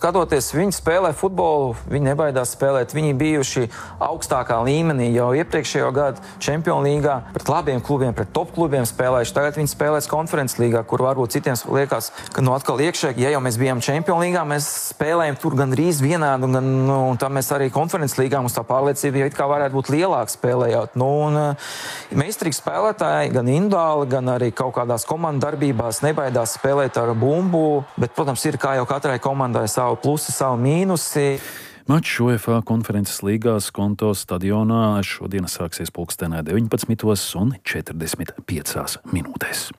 skatoties, viņi spēlē futbolu, viņi nebaidās spēlēt, viņi bijuši augstākā līmenī jau iepriekšējo gadu Čempionu līgā, pret labiem klubiem, pret top klubiem spēlējuši. Tagad viņi spēlēs Konferences līgā, kur varbūt citiem liekas, ka atkal iekšēji, ja jau mēs bijām Čempionu līgā, mēs spēlējam tur gandrīz vienādu, un tā mēs arī Konferences līgā mums tā pārliecība jau it kā varētu būt lielāka spēlējot. Meistarīgi spēlētāji, gan individuāli, gan arī kaut kādās komandu darbībās nebaidās spēlēt ar bumbu, bet, protams, ir kā jau katrai komandai savu plusi, savu mīnusi. Mačs UEFA Konferences līgā Skonto stadionā šodien sāksies 19:45.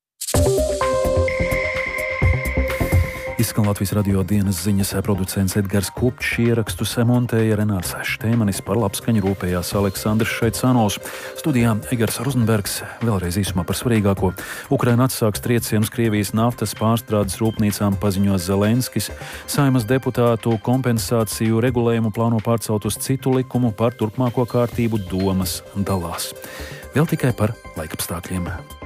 Izskan Latvijas radio dienas ziņas, producents Edgars Kupčs, ierakstus montēja Renārs Štēmanis, par labskaņu rūpējās Aleksandrs Šaicanovs. Studijā Egars Rozenbergs. Vēlreiz īsumā par svarīgāko. Ukraina atsāks triecienus Krievijas naftas pārstrādes rūpnīcām, paziņo Zelenskis. Saeimas deputātu kompensāciju regulējumu plāno pārcelt uz citu likumu, par turpmāko kārtību domas dalās. Vēl tikai par laikapstākļiem.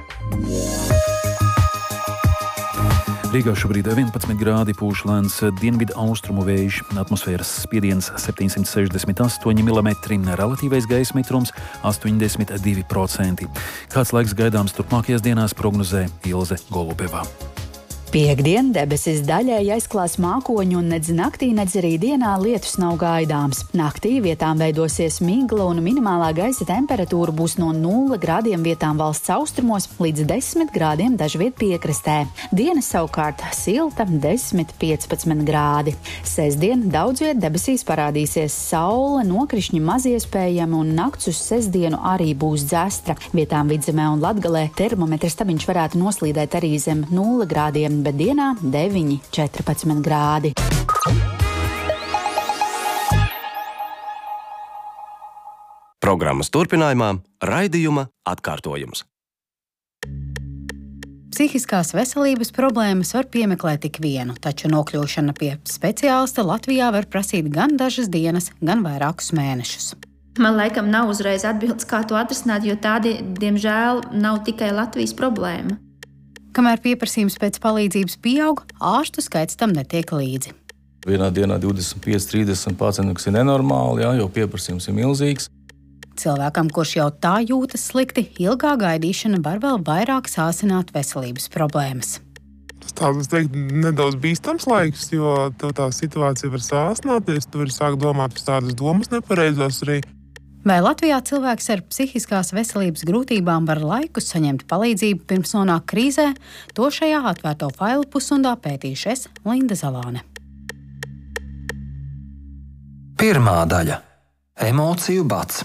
Rīgā šobrīd 11 grādi, pūš lēns dienvidu austrumu vējš, atmosfēras spiediens 768 mm, relatīvais gaisa mitrums 82%. Kāds laiks gaidāms turpmākajās dienās, prognozē Ilze Golubeva. Piektdien debesis daļēji aizklās mākoņu un nedz naktī, nedz arī dienā lietus nav gaidāms. Naktī vietām veidosies migla un minimālā gaisa temperatūra būs no 0 grādiem vietām valsts austrumos līdz 10 grādiem dažviet piekrastē. Diena savukārt silta 10–15 grādi. Sestdien daudz viet debesīs parādīsies saule, nokrišņi maz iespējami un nakts uz sestdienu arī būs dzestra. Vietām Vidzemē un Latgalē termometra stabiņš varētu noslīdēt arī zem 0 grādiem, bet dienā 9–14 grādi. Programmas turpinājumā raidījuma atkārtojums. Psihiskās veselības problēmas var piemeklēt tik vienu, taču nokļūšana pie speciālista Latvijā var prasīt gan dažas dienas, gan vairākus mēnešus. Man laikam nav uzreiz atbildes, kā to atrisināt, jo tādi, diemžēl, nav tikai Latvijas problēma. Kamēr pieprasījums pēc palīdzības pieaug, ārstu skaits tam netiek līdzi. Vienā dienā 25–30 pacientu, kas ir nenormāli, jo pieprasījums ir milzīgs. Cilvēkam, kurš jau tā jūtas slikti, ilgā gaidīšana var vēl vairāk sāsināt veselības problēmas. Tas tāds, teikt, nedaudz bīstams laiks, jo tev tā situācija var sāsināties, tu vari sākt domāt par tādas domas nepareizās arī. Vai Latvijā cilvēks ar psihiskās veselības grūtībām var laikus saņemt palīdzību pirms nonāk krīzē? To šajā atvērto failu pusstundā pētīšu es, Linda Zalāne. Pirmā daļa – emociju bats.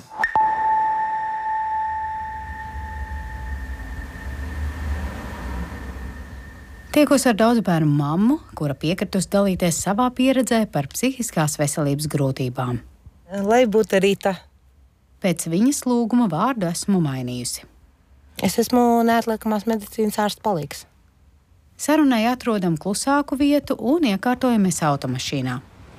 Tiekos ar daudzbērnu mammu, kura piekritus dalīties savā pieredzē par psihiskās veselības grūtībām. Lai būtu Rīta. Pēc viņas lūguma vārdu esmu mainījusi. Es esmu neatliekamās medicīnas ārsta palīgs. Sarunai atrodam klusāku vietu un iekārtojamies automašīnā.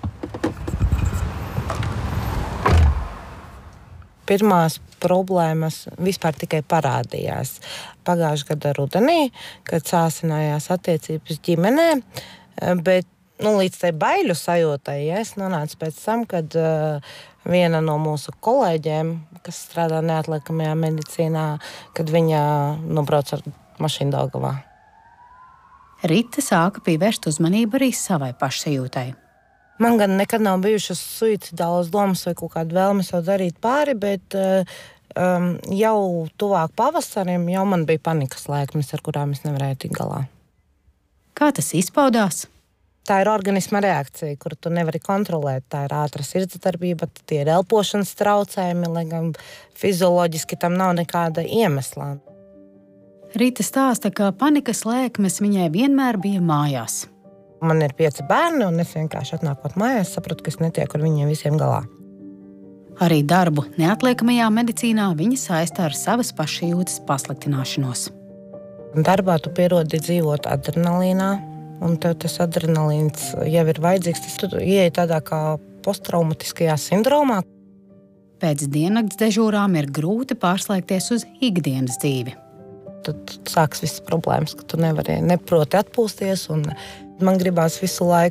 Pirmās problēmas vispār tikai parādījās pagājušā gada rudenī, kad sāsinājās attiecības ģimenē, bet līdz tai baiļu sajūtai es nonācu pēc tam, kad viena no mūsu kolēģiem, kas strādā neatliekamajā medicīnā, kad viņa brauc ar mašīnu Daugavā. Rita sāka pievērst uzmanību arī savai pašsajūtai. Man gan nekad nav bijušas suicidālas domas vai kaut kāda vēlme sev darīt pāri, bet jau tuvāk pavasarim jau man bija panikas lēkmes, ar kurām es nevarēju tikt galā. Kā tas izpaudās? Tā ir organisma reakcija, kuru tu nevari kontrolēt. Tā ir ātra sirdsdarbība, tie ir elpošanas traucējumi, lai gan fizioloģiski tam nav nekāda iemesla. Rita stāsta, ka panikas lēkmes viņai vienmēr bija mājās. Man ir 5 bērni, un es vienkārši atnākot mājās, sapratu, ka es netieku ar viņiem visiem galā. Arī darbu neatliekamajā medicīnā viņa saista ar savas pašsajūtas pasliktināšanos. Darbā tu pierodi dzīvot adrenalīnā, un tev tas adrenalīns jau ir vajadzīgs. Tas tu ieej tādā kā posttraumatiskajā sindromā. Pēc diennakts dežūrām ir grūti pārslēgties uz ikdienas dzīvi. Tad sāks visas problēmas, ka tu neproti atpūsties, un man gribās visu laiku